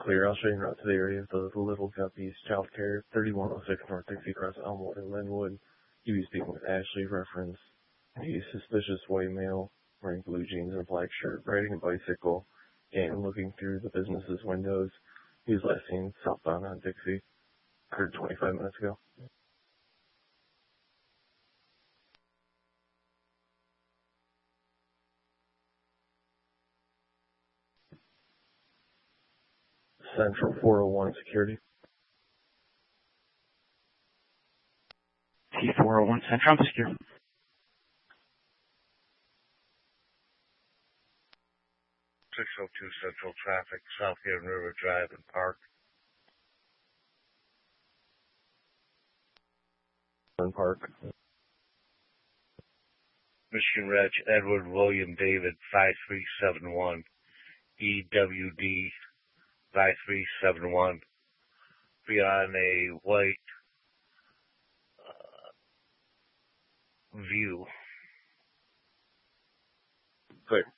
clear. I'll show you en route to the area of the Little Guppies Child Care, 3106 North Dixie Cross, Elmwood, and Linwood. You'll be speaking with Ashley. Reference a suspicious white male wearing blue jeans and a black shirt, riding a bicycle and looking through the business's windows. He was last seen southbound on Dixie. Occurred 25 minutes ago. Central 401 Security. T401 Central, I'm secure. 602 Central Traffic, South End River Drive and Park. Park. Michigan Reg, Edward William David, 5371. EWD, 5371. Be on a white view. Clear.